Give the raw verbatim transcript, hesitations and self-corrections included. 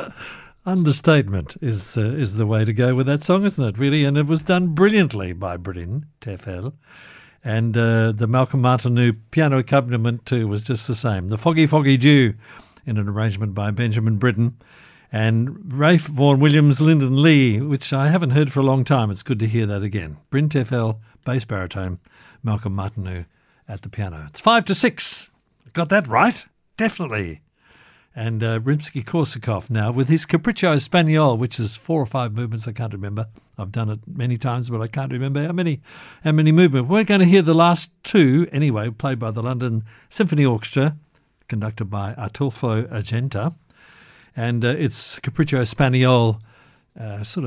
Understatement is uh, is the way to go with that song, isn't it, really? And it was done brilliantly by Bryn Terfel. And uh, the Malcolm Martineau piano accompaniment too was just the same. The Foggy Foggy Dew in an arrangement by Benjamin Britten. And Rafe Vaughan Williams, Lyndon Lee, which I haven't heard for a long time. It's good to hear that again. Bryn Terfel, bass baritone, Malcolm Martineau at the piano. It's five to six. Got that right? Definitely. And uh, Rimsky-Korsakov now with his Capriccio Espagnol, which is four or five movements. I can't remember. I've done it many times, but I can't remember how many how many movements. We're going to hear the last two, anyway, played by the London Symphony Orchestra, conducted by Artolfo Argenta. And uh, it's Capriccio Espagnol, uh, sort of